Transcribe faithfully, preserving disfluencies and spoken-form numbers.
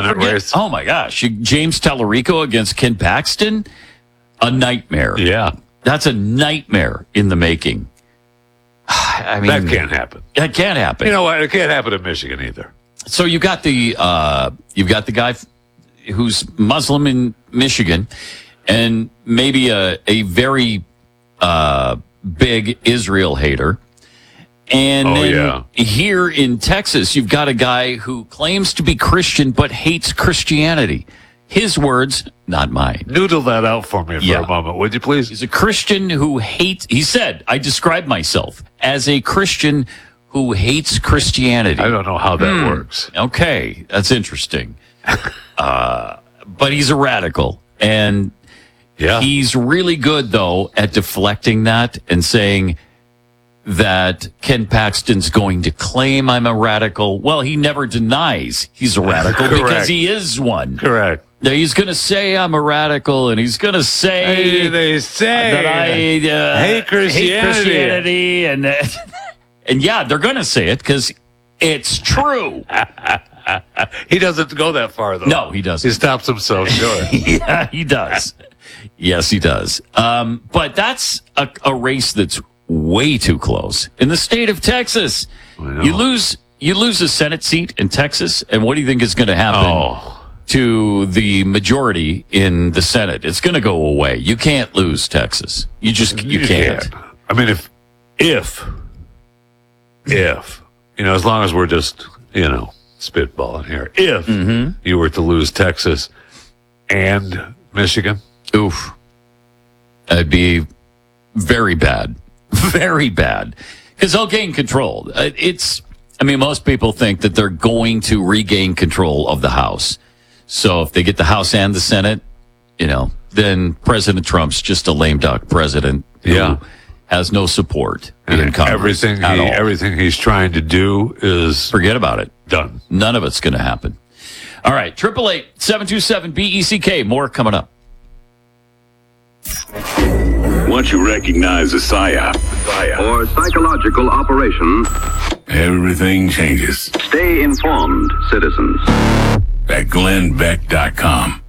Senate forget, race. oh, my gosh. James Tallarico against Ken Paxton, a nightmare. Yeah. That's a nightmare in the making. I mean, That can't happen. That can't happen. You know what? It can't happen in Michigan either. So you got the uh, you've got the guy f- who's Muslim in Michigan, and maybe a a very uh, big Israel hater. And Oh, then yeah. here in Texas, you've got a guy who claims to be Christian but hates Christianity. His words, not mine. Noodle that out for me for Yeah. a moment, would you please? He's a Christian who hates, he said, I describe myself as a Christian who hates Christianity. I don't know how that Hmm. works. Okay, that's interesting. uh, but he's a radical. And Yeah. he's really good, though, at deflecting that and saying that Ken Paxton's going to claim I'm a radical. Well, he never denies he's a radical because Correct. he is one. Correct. Now, he's going to say I'm a radical, and he's going to say Hey, they say that I uh, hate Christianity. Christianity, and uh, and yeah, they're going to say it because it's true. He doesn't go that far, though. No, he doesn't. He stops himself short. Yeah, he does. Yes, he does. Um, but that's a, a race that's way too close in the state of Texas. know. You lose, you lose a Senate seat in Texas, and what do you think is going to happen? Oh. To the majority in the Senate? It's going to go away. You can't lose Texas. You just you, can't. I mean, if, if, if, you know, as long as we're just, you know, spitballing here, if Mm-hmm. you were to lose Texas and Michigan, Oof, that'd be very bad, very bad, because they'll gain control. Uh, It's, I mean, most people think that they're going to regain control of the House. So if they get the House and the Senate, you know, then President Trump's just a lame duck president who Yeah. has no support and in Congress everything at he, all. everything he's trying to do is Forget about it. done. None of it's going to happen. All right, eight eight eight, seven two seven, B E C K. More coming up. Once you recognize a psyop or psychological operation, everything changes. Stay informed, citizens. At glenn beck dot com.